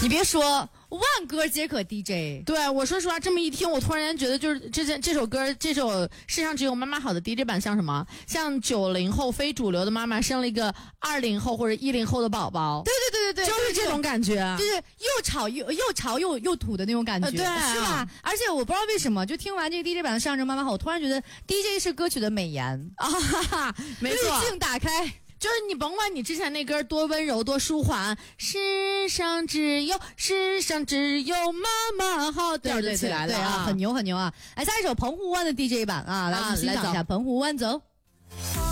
你别说，万歌皆可 DJ。 对，我说实话，这么一听，我突然间觉得，就是这首歌，这首世上只有妈妈好的 DJ 版像什么？像90后非主流的妈妈生了一个20后或者10后的宝宝。 对， 就是这种感觉， 就是又潮又土的那种感觉， 对啊， 是吧？而且我不知道为什么，就听完这个 DJ 版的《世上只有妈妈好》，我突然觉得 DJ 是歌曲的美颜啊，没错， 滤镜打开。 就是你甭管你之前那歌多温柔多舒缓，世上只有妈妈好，调就起来了啊，很牛很牛啊！来，下一首澎湖湾的 DJ 版啊，来我们欣赏一下《澎湖湾走》。